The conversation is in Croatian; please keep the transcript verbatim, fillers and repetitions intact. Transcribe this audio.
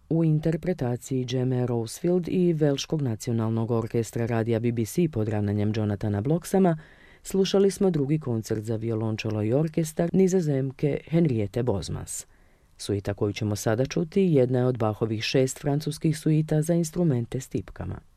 U interpretaciji Jeme Rosefield i Velškog nacionalnog orkestra radija B B C pod ravnanjem Jonathana Blocksama slušali smo drugi koncert za violončelo i orkestar Nizozemke Henriette Bosmas. Suita koju ćemo sada čuti jedna je od Bachovih šest francuskih suita za instrumente s tipkama.